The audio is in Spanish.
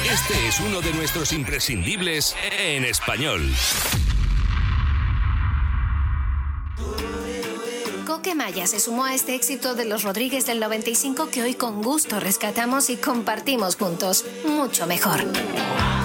Este es uno de nuestros imprescindibles en español. Coque Maya se sumó a este éxito de los Rodríguez del 95 que hoy con gusto rescatamos y compartimos juntos. Mucho mejor.